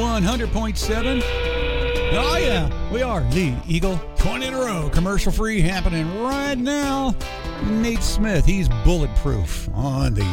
100.7. Oh, yeah, we are the Eagle. 20 in a row, commercial free, happening right now. Nate Smith, he's bulletproof on the